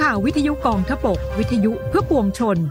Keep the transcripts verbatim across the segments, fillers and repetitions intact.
ข่าววิทยุกองทพบกวิทยุเพื่อปวงชน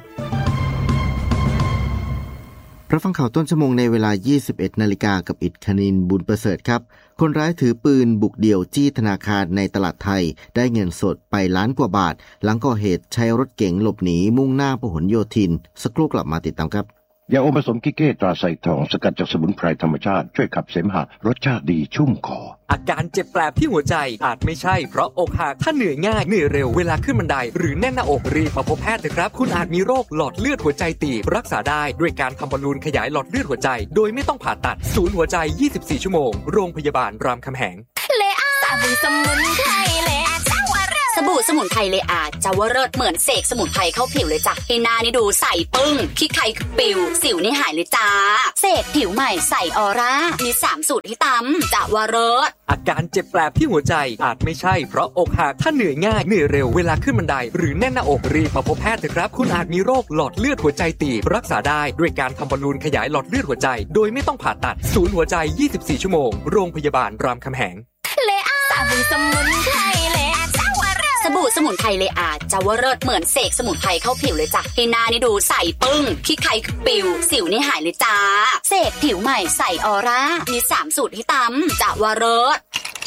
รับฟังข่าวต้นชั่วโมงในเวลา ยี่สิบเอ็ดนาฬิกา กับอิฐคณินบุญประเสริฐครับคนร้ายถือปืนบุกเดี่ยวจี้ธนาคารในตลาดไทยได้เงินสดไปล้านกว่าบาทหลังก่อเหตุใช้รถเก๋งหลบหนีมุ่งหน้าพหลโยธินสักครู่กลับมาติดตามครับยาอมผสมกิเก้ตราไซทองสกัดจากสมุนไพรธรรมชาติช่วยขับเสมหะรสชาติดีชุ่มคออาการเจ็บแปลบที่หัวใจอาจไม่ใช่เพราะอกหักถ้าเหนื่อยง่ายเหนื่อยเร็วเวลาขึ้นบันไดหรือแน่นหน้าอกรีบมาพบแพทย์เถอะครับคุณอาจมีโรคหลอดเลือดหัวใจตีบรักษาได้ด้วยการทำบอลลูนขยายหลอดเลือดหัวใจโดยไม่ต้องผ่าตัดศูนย์หัวใจยี่สิบสี่ชั่วโมงโรงพยาบาลรามคำแหงเลอาสบู่สมุนไพรเลอาเจ้าวรสสบู่สมุนไพรเลอาเจ้าวรสเหมือนเสกสมุนไพรเข้าผิวเลยจ้ะให้หน้านี่ดูใสปึ้งขี้ไข่ปิวสิวนี่หายเลยจ้าเสกผิวใหม่ใสออร่ามีสามสูตรให้ตำเจ้าวรสอาการเจ็บแปลบที่หัวใจอาจไม่ใช่เพราะอกหักถ้าเหนื่อยง่ายเหนื่อยเร็วเวลาขึ้นบันไดหรือแน่นหน้าอกรีบมาพบแพทย์เถอะครับคุณอาจมีโรคหลอดเลือดหัวใจตีบรักษาได้ด้วยการทำบอลลูนขยายหลอดเลือดหัวใจโดยไม่ต้องผ่าตัดศูนย์หัวใจยี่สิบสี่ชั่วโมงโรงพยาบาลรามคำแหงเลอาสบู่สมุนไพรเลอาเจ้าวรสสบู่สมุนไพรเลอาเจ้าวรสเหมือนเสกสมุนไพรเข้าผิวเลยจ้ะให้หน้านี่ดูใสปึ้งขี้ไข่ปิวสิวนี่หายเลยจ้าเสกผิวใหม่ใสออร่ามีสามสูตรให้ตำเจ้าวรส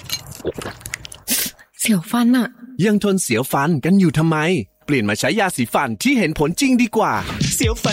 เสียวฟันอะยังทนเสียวฟันกันอยู่ทำไมเปลี่ยนมาใช้ยาสีฟันที่เห็นผลจริงดีกว่าเสียวฟัน